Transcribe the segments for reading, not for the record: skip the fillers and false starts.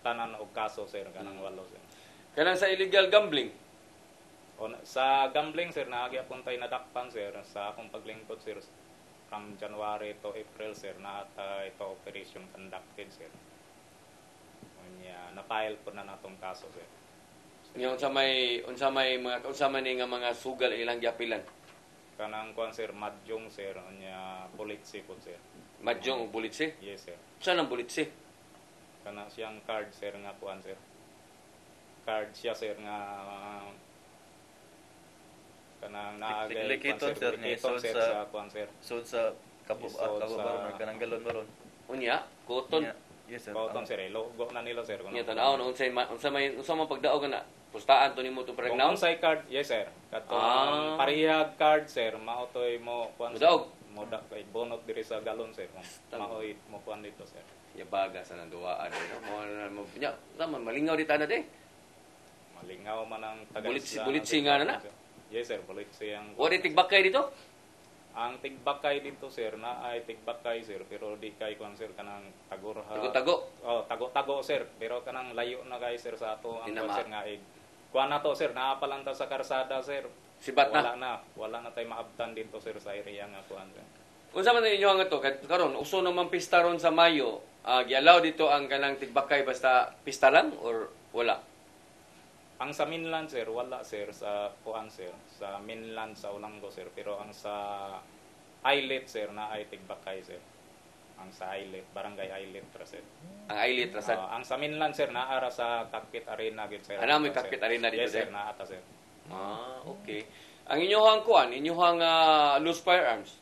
tanan og kaso sir kanang walo sir. Kanang sa illegal gambling. Sa gambling sir naagyapon tay nadakpan sir sa akong paglingkod sir from January to April sir na ito operation conducted sir. Unya na-file po na natong kaso sir. Yung unsa may nga mga sugal ilang giapilan. Kanang kuan sir Madjong sir unya Bulitsi po sir. Madjong o Bulitsi? Yes sir. Saan ang Bulitsi? Kana siyang card sir nga kuan sir. Card siya sir nga kanang naagay Likiton sir ni sir sa kuan sir. So sa kabubar kanang galon maron. Unya, koton. Yes sir. Koton sir logo na nila sir. Nya tan-aw no unsa man pagdaog na pustaan to nimo to pregnaw. Unsay card? Yes sir. Katong parehag card sir mao toy mo kuan Mudaog. Moda kay bonot diri sa galon sir. Maoy mo kuan dito sir. Ya baga sa nanduaan no. Mo nya tama malingaw di tanad eh. Malingaw man ang taga Bulitsi nga na. Yes sir, Bulitsi ang Wa di tigbakay dito? ang tigbakay dito sir na ay tigbakay sir pero di kay kuan sir kanang tagurha. Tago-tago. Tago sir pero kanang layo na kay sir sa ato ang Dinama. kuan sir nga kuan na to sir naapalanta sa karsada sir. Sibat na. Wala na tay maabtan dito sir sa area nga kuan sir. Unsa man ninyo ang ato karon uso naman pista ron sa Mayo, gialaw dito ang kanang tigbakay basta pista lang or wala? Ang sa mainland sir wala sir sa kuan sir sa mainland sa Olongapo sir pero ang sa Islet sir na ay tigbakay sir. Ang sa Islet, barangay Islet ra sir. Ang Islet ra sad. Ang sa mainland sir naara sa Cockpit Arena gid sir. Ano may Cockpit Arena dito yes, sir? Naata sir. Okay. Ang inyohang kuan, inyohang loose firearms.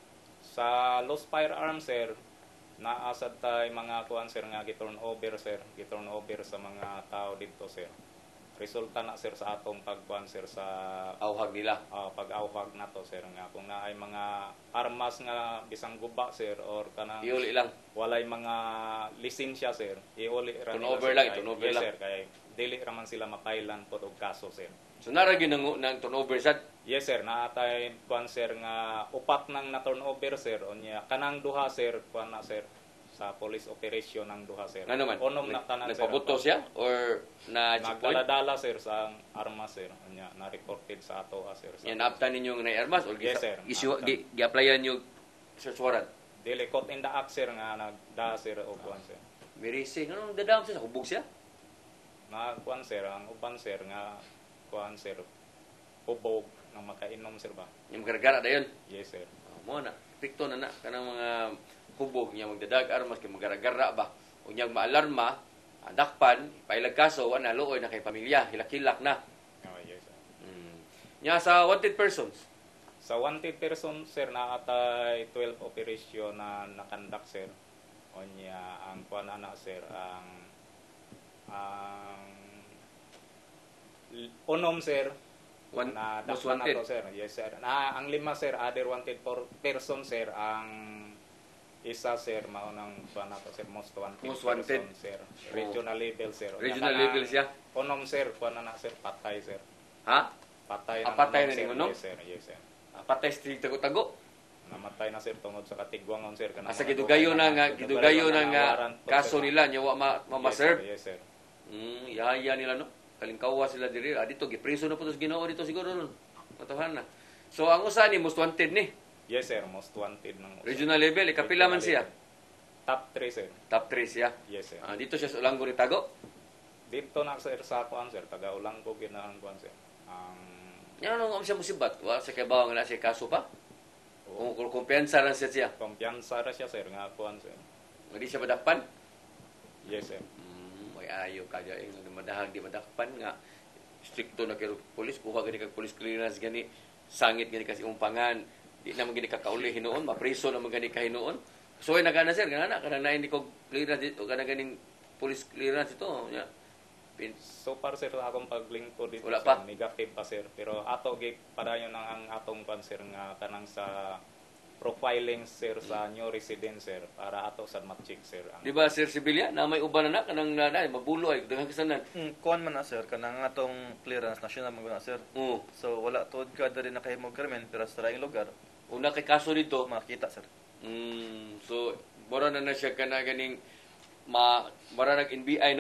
Sa loose firearms sir, naasad tay mga kuan sir nga giturn over sir, giturn over sa mga tao dito sir. Resulta na sir sa atong pagkuan sir sa Auhag nila. Pag-auhag na to sir nga kung naay mga armas nga bisang guba sir or kanang Iuli lang. walay mga lisensya sir, iuli ra nila, Turnover sir, lang, kay- turnover yes, lang. sir kay dili ra man sila mapailan pod og kaso sir. So nara gyud nang turnover sad. Yes sir, naatay kuan sir nga upat nang na turnover sir unya kanang duha sir kuan na sir sa police operation ng duha sir. Ano man? Unom na tanan sir. Nagpabuto siya or na checkpoint? Nagdala sir sa armas sir. Unya na reported sa ato sir. Yan naaptan ninyo nga armas or Yes, sir. gi-applyan niyo search warrant. Dili caught in the act sir nga nagda sir og kuan sir. Very sick. Anong dadam siya? Hubog siya? Na kuan sir ang uban sir nga kuan sir hubog nga makainom sir ba. Yung magaragara dayon. Yes sir. Mo na. Pikto na kanang mga hubog niya magdadag armas kay magaragara ba. Unyag maalarma, dakpan, pailag kaso, wala luoy na kay pamilya, hilak-hilak na. Yes sir. Nya sa wanted persons. Sa wanted person sir naatay 12 operation na nakandak sir. Unya ang kuan ana sir ang unom sir na most dakpan na wanted. to sir. Yes sir. Ang lima sir other wanted person sir ang isa sir mao nang kuan na to sir most wanted. Most wanted. person, sir. Regional level sir. Regional Kanang level siya. Unom sir kuan na sir patay sir. Ha? Patay Patay na sir. ning unom? Yes sir. Yes sir. Patay street tago-tago. Namatay na sir tungod sa katigwangon sir kanang Asa gidugayo na nga kaso nila nya wa ma-serve. Yes sir. Yaya nila no. Kalingkawa sila diri. Dito gipreso na putos Ginoo dito siguro no. Matahan na. So ang usa ni most wanted ni Yes sir, most wanted ng regional level, ikapila man siya. Top 3 sir. Top 3 siya. Yes sir. Dito siya sa Olongapo ni Tago. Dito na sir sa kuan sir, taga Olongapo ginang kuan sir. Yan ang siya musibat. Wa sa kay bawang na siya kaso pa. Kung kumpiyansa lang siya. Kumpiyansa ra siya sir nga kuan sir. Hindi siya madakpan. Yes sir. May ayo kaya nga madahag di madakpan nga stricto na kay pulis kuha gani kag police clearance gani sangit gani kasi umpangan di naman gani kakauli hinuon mapreso naman gani kahinuon so ay nagana sir kana nain di ko clearance dito kana ganing police clearance ito nya So far sir akong paglingkod dito wala sir, pa negative pa sir pero ato gi padayon ang atong kuan sir nga kanang sa profiling sir sa new resident sir para ato sad ma-check sir. Di ba sir Sibilya na may uban na kanang nanay mabulo ay daghang kasanan. Kuan man na sir kanang atong clearance national man na sir. So wala tuod ka diri na kay mo krimen pero sa laing lugar. Una kay kaso dito makita sir. So bora na siya kana ganing bara nag NBI no